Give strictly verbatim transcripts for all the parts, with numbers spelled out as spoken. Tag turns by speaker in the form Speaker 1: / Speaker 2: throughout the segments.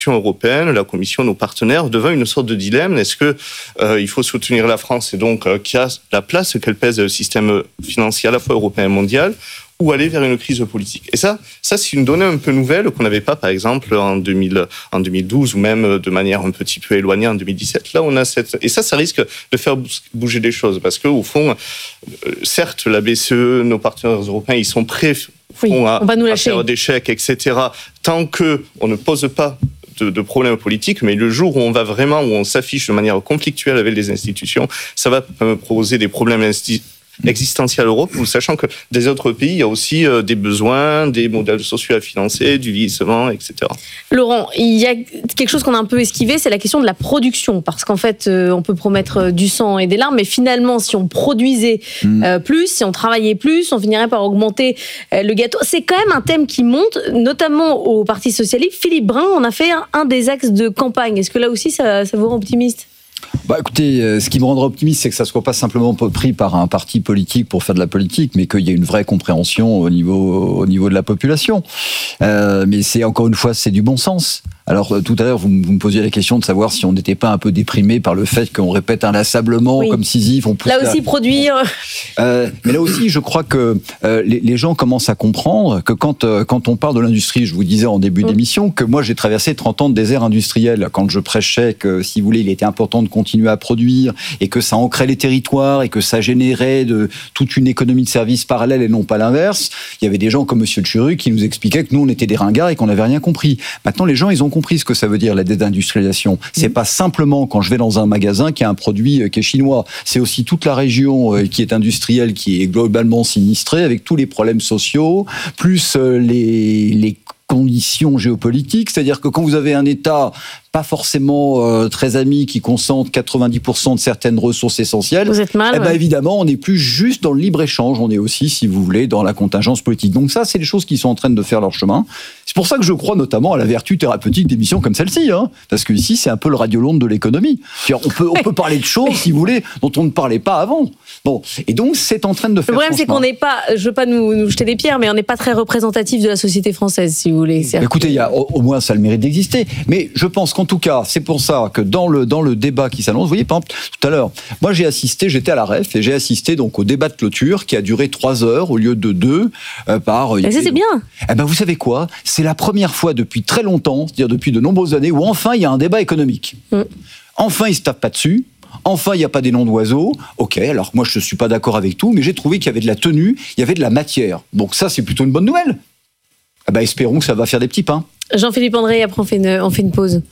Speaker 1: européenne, la Commission, nos partenaires, devant une sorte de dilemme. Est-ce que euh, il faut soutenir la France et donc euh, qui a la place qu'elle pèse dans le système financier à la fois européen et mondial, ou aller vers une crise politique? Et ça, ça c'est une donnée un peu nouvelle qu'on n'avait pas, par exemple, en, deux mille, en deux mille douze, ou même de manière un petit peu éloignée en deux mille dix-sept. Là, on a cette... Et ça, ça risque de faire bouger les choses, parce qu'au fond, certes, la B C E, nos partenaires européens, ils sont prêts
Speaker 2: oui,
Speaker 1: à,
Speaker 2: on va nous
Speaker 1: à
Speaker 2: lâcher.
Speaker 1: faire des chèques, et cetera, tant qu'on ne pose pas de, de problèmes politiques, mais le jour où on va vraiment, où on s'affiche de manière conflictuelle avec les institutions, ça va poser des problèmes institutionnels existentielle à l'Europe, ou sachant que des autres pays, il y a aussi euh, des besoins, des modèles sociaux à financer, du vieillissement, et cetera.
Speaker 2: Laurent, il y a quelque chose qu'on a un peu esquivé, c'est la question de la production, parce qu'en fait, euh, on peut promettre du sang et des larmes, mais finalement, si on produisait euh, plus, si on travaillait plus, on finirait par augmenter euh, le gâteau. C'est quand même un thème qui monte, notamment au Parti socialiste. Philippe Brun en a fait un, un des axes de campagne. Est-ce que là aussi, ça, ça vous rend optimiste ?
Speaker 3: Bah écoutez, euh, ce qui me rendra optimiste, c'est que ça ne soit pas simplement pris par un parti politique pour faire de la politique, mais qu'il y ait une vraie compréhension au niveau, au niveau de la population. Euh, mais c'est encore une fois, c'est du bon sens. Alors euh, tout à l'heure, vous, vous me posiez la question de savoir si on n'était pas un peu déprimé par le fait qu'on répète inlassablement, oui. comme Sisyphe. On pousse
Speaker 2: là aussi,
Speaker 3: la...
Speaker 2: produire.
Speaker 3: Euh, mais là aussi, je crois que euh, les, les gens commencent à comprendre que quand, euh, quand on parle de l'industrie, je vous disais en début mmh. d'émission, que moi j'ai traversé trente ans de désert industriel. Quand je prêchais que, si vous voulez, il était important de continuer à produire et que ça ancrait les territoires et que ça générait de, toute une économie de services parallèle et non pas l'inverse, il y avait des gens comme Monsieur Tchuru qui nous expliquaient que nous on était des ringards et qu'on n'avait rien compris. Maintenant les gens ils ont compris ce que ça veut dire la désindustrialisation. C'est mmh. pas simplement quand je vais dans un magasin qu'il y a un produit qui est chinois. C'est aussi toute la région qui est industrielle qui est globalement sinistrée avec tous les problèmes sociaux, plus les, les conditions géopolitiques. C'est-à-dire que quand vous avez un État pas forcément euh, très ami, qui concentre quatre-vingt-dix pour cent de certaines ressources essentielles,
Speaker 2: vous êtes mal,
Speaker 3: eh ben
Speaker 2: ouais.
Speaker 3: évidemment, on n'est plus juste dans le libre-échange, on est aussi, si vous voulez, dans la contingence politique. Donc ça, c'est les choses qui sont en train de faire leur chemin. C'est pour ça que je crois notamment à la vertu thérapeutique d'émissions comme celle-ci, hein, parce que ici, c'est un peu le radio-londres de l'économie. On peut, on peut parler de choses, si vous voulez, dont on ne parlait pas avant. Bon, et donc, c'est en train de faire
Speaker 2: Le problème,
Speaker 3: son
Speaker 2: c'est
Speaker 3: chemin.
Speaker 2: qu'on n'est pas, je veux pas nous, nous jeter des pierres, mais on n'est pas très représentatif de la société française, si vous voulez. C'est
Speaker 3: Écoutez, il y a, au, au moins, ça a le mérite d'exister. Mais je pense qu'en tout cas, c'est pour ça que dans le, dans le débat qui s'annonce, vous voyez, par exemple, tout à l'heure, moi j'ai assisté, j'étais à la R E F, et j'ai assisté donc au débat de clôture qui a duré trois heures au lieu de deux euh, par...
Speaker 2: Mais ça, c'est bien.
Speaker 3: Eh ben, vous savez quoi ? C'est la première fois depuis très longtemps, c'est-à-dire depuis de nombreuses années, où enfin il y a un débat économique. Mm. Enfin, ils se tapent pas dessus. Enfin, il n'y a pas des noms d'oiseaux. Ok, alors moi je ne suis pas d'accord avec tout, mais j'ai trouvé qu'il y avait de la tenue, il y avait de la matière. Donc ça, c'est plutôt une bonne nouvelle. Eh ben, espérons que ça va faire des petits pains.
Speaker 2: Jean-Philippe André, après on fait une, on fait une pause.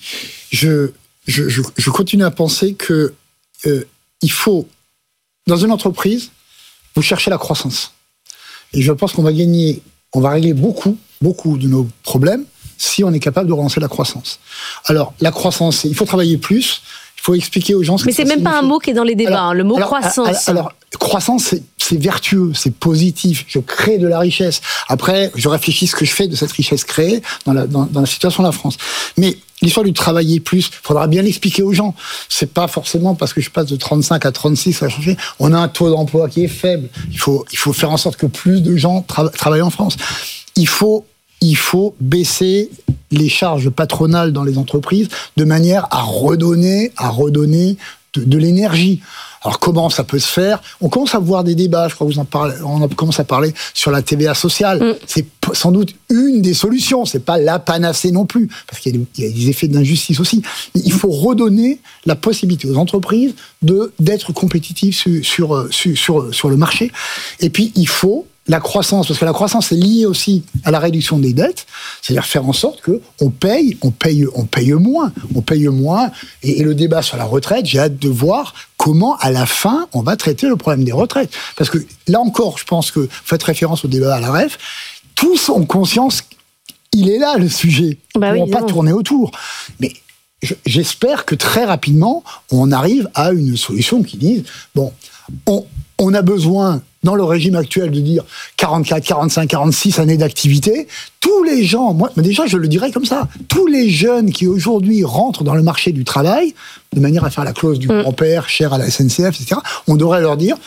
Speaker 4: Je, je, je, je continue à penser que euh, il faut, dans une entreprise, vous cherchez la croissance. Et je pense qu'on va gagner, on va régler beaucoup, beaucoup de nos problèmes si on est capable de relancer la croissance. Alors, la croissance, il faut travailler plus, il faut expliquer aux gens ce
Speaker 2: Mais
Speaker 4: que
Speaker 2: c'est
Speaker 4: ça
Speaker 2: même
Speaker 4: signifie.
Speaker 2: pas un mot qui est dans les débats,
Speaker 4: alors,
Speaker 2: hein, le mot
Speaker 4: alors,
Speaker 2: croissance.
Speaker 4: Alors, alors croissance, c'est, c'est vertueux, c'est positif, je crée de la richesse. Après, je réfléchis ce que je fais de cette richesse créée dans la, dans, dans la situation de la France. Mais l'histoire du travailler plus, il faudra bien l'expliquer aux gens. C'est pas forcément parce que je passe de trente-cinq à trente-six, ça va changer. On a un taux d'emploi qui est faible. Il faut, il faut faire en sorte que plus de gens tra- travaillent en France. Il faut, il faut baisser les charges patronales dans les entreprises de manière à redonner, à redonner de, de l'énergie. Alors comment ça peut se faire ? On commence à voir des débats, je crois que vous en parlez, on commence à parler sur la T V A sociale. Mm. C'est sans doute une des solutions, c'est pas la panacée non plus, parce qu'il y a des, il y a des effets d'injustice aussi. Mais il faut redonner la possibilité aux entreprises de, d'être compétitives sur, sur, sur, sur, sur le marché. Et puis il faut la croissance, parce que la croissance est liée aussi à la réduction des dettes, c'est-à-dire faire en sorte que on paye, on paye, on paye moins, on paye moins. Et, et le débat sur la retraite, j'ai hâte de voir comment, à la fin, on va traiter le problème des retraites. Parce que là encore, je pense que vous faites référence au débat à la R E F, tous ont conscience qu'il est là le sujet.
Speaker 2: Bah oui,
Speaker 4: on ne va pas tourner autour. Mais je, j'espère que très rapidement, on arrive à une solution qui dise bon, on, on a besoin dans le régime actuel de dire quarante-quatre, quarante-cinq, quarante-six années d'activité, tous les gens, moi déjà je le dirais comme ça, tous les jeunes qui aujourd'hui rentrent dans le marché du travail, de manière à faire la clause du mmh. grand-père, chère à la S N C F, et cetera, on devrait leur dire,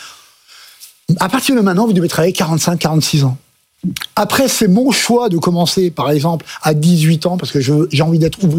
Speaker 4: à partir de maintenant, vous devez travailler quarante-cinq, quarante-six ans. Après, c'est mon choix de commencer, par exemple, à dix-huit ans, parce que je, j'ai envie d'être ouvrier.